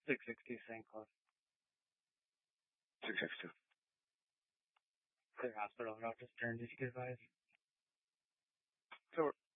660 St. Clair. 662. Clear hospital. Doctor Stern, did you get advised? So